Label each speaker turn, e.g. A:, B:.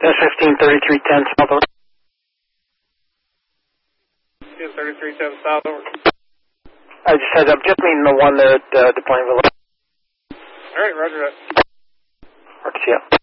A: 15, 3310 south over.
B: 3310 south over.
A: I just said I'm just meeting the one there at the Plainville.
B: All right, roger that.
A: RTO.